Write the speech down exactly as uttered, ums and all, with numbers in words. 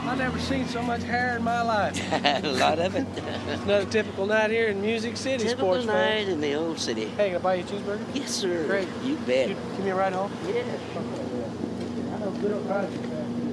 I never seen so much hair in my life. A lot of it. It's another typical night here in Music City, Typical sports night fan. in the old city. Hey, can I buy you a cheeseburger? Yes, sir. Great. You bet. You, give me a ride home? Yeah. I know good old